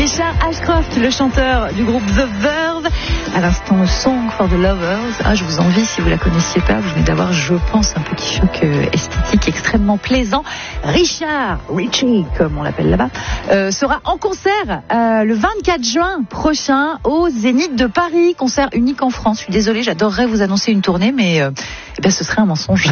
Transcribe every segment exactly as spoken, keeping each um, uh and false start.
Richard Ashcroft, le chanteur du groupe The Verve. À l'instant, Song for the Lovers. Ah, je vous envie, si vous la connaissiez pas, vous venez d'avoir, je pense, un petit choc euh, esthétique extrêmement plaisant. Richard, Richie, comme on l'appelle là-bas, euh, sera en concert euh, le vingt-quatre juin prochain au Zénith de Paris. Concert unique en France. Je suis désolée, j'adorerais vous annoncer une tournée, mais euh, eh bien, ce serait un mensonge.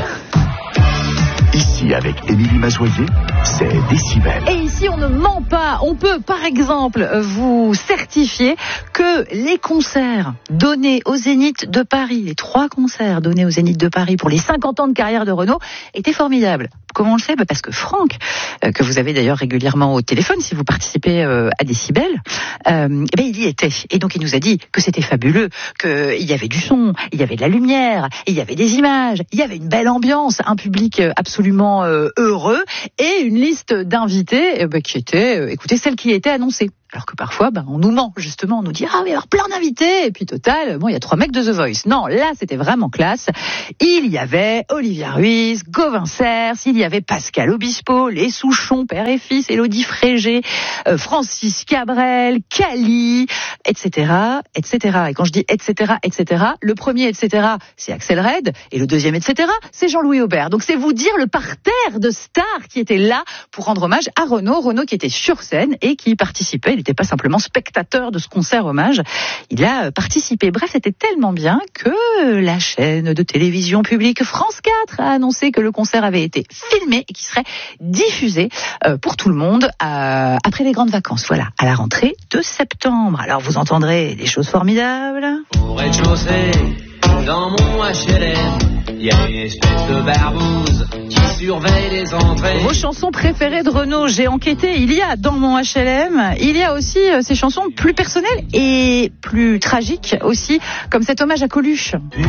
Ici, avec Émilie Mazoyer, c'est Décibel. Et ici, on ne ment pas. On peut, par exemple, vous certifier que les concerts donnés au Zénith de Paris, les trois concerts donnés au Zénith de Paris pour les cinquante ans de carrière de Renaud, étaient formidables. Comment on le sait ? Bah parce que Franck, euh, que vous avez d'ailleurs régulièrement au téléphone si vous participez euh, à Décibel, euh, eh ben, il y était. Et donc, il nous a dit que c'était fabuleux, qu'il y avait du son, il y avait de la lumière, il y avait des images, il y avait une belle ambiance, un public absolument euh, heureux et une liste d'invités euh, bah, qui était, euh, écoutez, celle qui était annoncée. Alors que parfois, ben, on nous ment, justement. On nous dit, ah, mais il y a alors plein d'invités. Et puis, total, bon, il y a trois mecs de The Voice. Non, là, c'était vraiment classe. Il y avait Olivia Ruiz, Gauvin Cers, il y avait Pascal Obispo, les Souchons, père et fils, Élodie Frégé, euh, Francis Cabrel, Cali, et cetera, et cetera. Et quand je dis et cetera, et cetera, le premier, et cetera, c'est Axel Red. Et le deuxième, et cetera, c'est Jean-Louis Aubert. Donc, c'est vous dire le parterre de stars qui étaient là pour rendre hommage à Renaud. Renaud qui était sur scène et qui participait. Il n'était pas simplement spectateur de ce concert hommage, il a participé. Bref, c'était tellement bien que la chaîne de télévision publique France quatre a annoncé que le concert avait été filmé et qu'il serait diffusé pour tout le monde après les grandes vacances. Voilà, à la rentrée de septembre. Alors vous entendrez des choses formidables. Au rez-de-chaussée, dans mon H L M, il y a une espèce de barbouze qui surveille les entrées. Vos chansons préférées de Renaud, j'ai enquêté, il y a dans mon H L M, il y a aussi euh, ces chansons plus personnelles et plus tragiques aussi, comme cet hommage à Coluche. Une